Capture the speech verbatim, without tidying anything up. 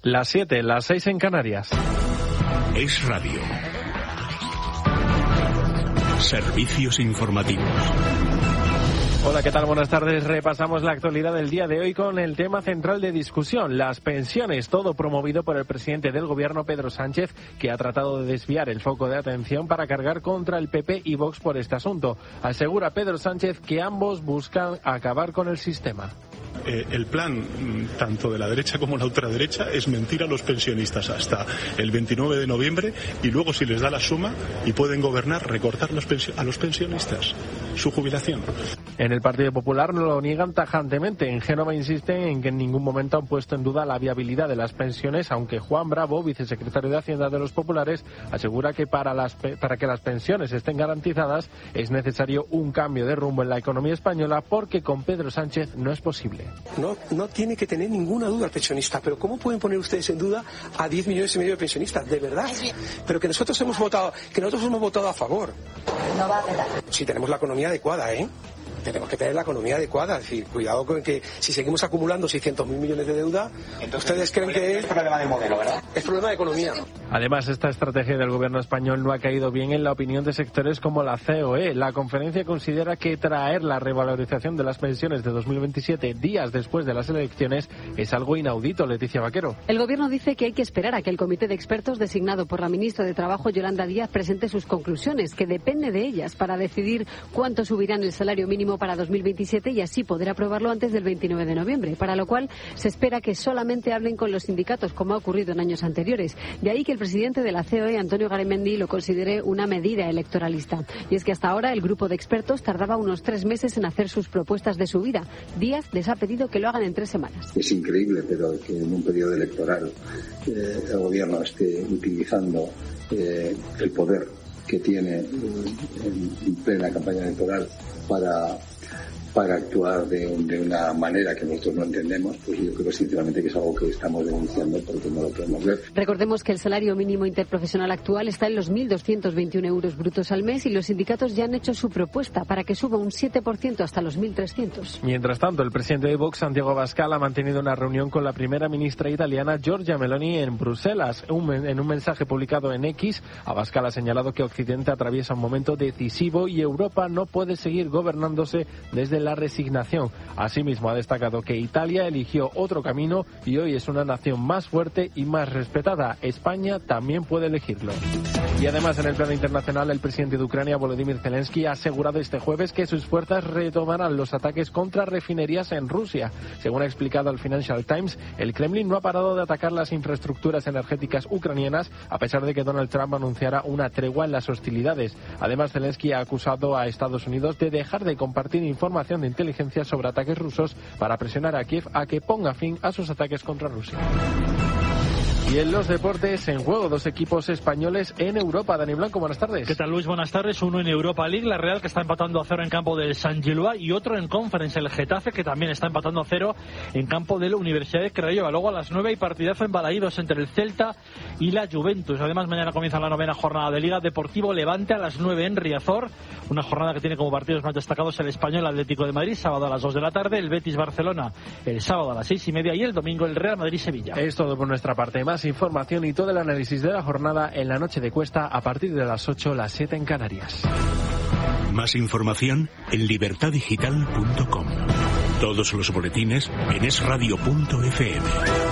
Las siete, las seis en Canarias. Es Radio. Servicios informativos. Hola, ¿qué tal? Buenas tardes. Repasamos la actualidad del día de hoy con el tema central de discusión, las pensiones, todo promovido por el presidente del Gobierno, Pedro Sánchez, que ha tratado de desviar el foco de atención para cargar contra el P P y Vox por este asunto. Asegura Pedro Sánchez que ambos buscan acabar con el sistema. Eh, el plan, tanto de la derecha como la ultraderecha, es mentir a los pensionistas hasta el veintinueve de noviembre y luego, si les da la suma y pueden gobernar, recortar los pensio- a los pensionistas su jubilación. En el Partido Popular no lo niegan tajantemente. En Génova insisten en que en ningún momento han puesto en duda la viabilidad de las pensiones, aunque Juan Bravo, vicesecretario de Hacienda de los Populares, asegura que para, las, para que las pensiones estén garantizadas es necesario un cambio de rumbo en la economía española, porque con Pedro Sánchez no es posible. No, no tiene que tener ninguna duda el pensionista, pero ¿cómo pueden poner ustedes en duda a diez millones y medio de pensionistas? De verdad. Pero que nosotros hemos votado, que nosotros hemos votado a favor. No va a quedar. Si tenemos la economía adecuada, ¿eh? Tenemos que tener la economía adecuada. Es decir, cuidado con que si seguimos acumulando seiscientos mil millones de deuda, entonces, ¿ustedes creen que es problema de modelo, verdad? Es problema de economía. Además, esta estrategia del gobierno español no ha caído bien en la opinión de sectores como la C O E. La conferencia considera que traer la revalorización de las pensiones de dos mil veintisiete días después de las elecciones es algo inaudito. Leticia Vaquero. El gobierno dice que hay que esperar a que el comité de expertos designado por la ministra de Trabajo, Yolanda Díaz, presente sus conclusiones, que depende de ellas para decidir cuánto subirán el salario mínimo para dos mil veintisiete y así poder aprobarlo antes del veintinueve de noviembre, para lo cual se espera que solamente hablen con los sindicatos, como ha ocurrido en años anteriores. De ahí que el presidente de la C O E, Antonio Garamendi, lo considere una medida electoralista. Y es que hasta ahora el grupo de expertos tardaba unos tres meses en hacer sus propuestas de subida. Díaz les ha pedido que lo hagan en tres semanas. Es increíble, pero que en un periodo electoral eh, el gobierno esté utilizando eh, el poder que tiene eh, en, en plena campaña electoral para para actuar de, de una manera que nosotros no entendemos, pues yo creo sinceramente que es algo que estamos denunciando porque no lo podemos ver. Recordemos que el salario mínimo interprofesional actual está en los mil doscientos veintiuno euros brutos al mes y los sindicatos ya han hecho su propuesta para que suba un siete por ciento hasta los mil trescientos. Mientras tanto, el presidente de Vox, Santiago Abascal, ha mantenido una reunión con la primera ministra italiana, Giorgia Meloni, en Bruselas. Un, en un mensaje publicado en X, Abascal ha señalado que Occidente atraviesa un momento decisivo y Europa no puede seguir gobernándose desde la resignación. Asimismo, ha destacado que Italia eligió otro camino y hoy es una nación más fuerte y más respetada. España también puede elegirlo. Y además, en el plano internacional, el presidente de Ucrania, Volodymyr Zelensky, ha asegurado este jueves que sus fuerzas retomarán los ataques contra refinerías en Rusia. Según ha explicado al Financial Times, el Kremlin no ha parado de atacar las infraestructuras energéticas ucranianas, a pesar de que Donald Trump anunciara una tregua en las hostilidades. Además, Zelensky ha acusado a Estados Unidos de dejar de compartir información de inteligencia sobre ataques rusos para presionar a Kiev a que ponga fin a sus ataques contra Rusia. Y en los deportes, en juego dos equipos españoles en Europa. Dani Blanco, buenas tardes. ¿Qué tal, Luis? Buenas tardes. Uno en Europa League, la Real, que está empatando a cero en campo del San Gillois, y otro en Conference, el Getafe, que también está empatando a cero en campo de la Universidad de Craiova. Luego a las nueve hay partidazo en Balaídos entre el Celta y la Juventus. Además, mañana comienza la novena jornada de Liga. Deportivo Levante a las nueve en Riazor. Una jornada que tiene como partidos más destacados el Español Atlético de Madrid, sábado a las dos de la tarde, el Betis Barcelona el sábado a las seis y media y el domingo el Real Madrid Sevilla. Es todo por nuestra parte. Más información y todo el análisis de la jornada en la noche de Cuesta a partir de las ocho, las siete en Canarias. Más información en libertad digital punto com. Todos los boletines en es radio punto efe eme.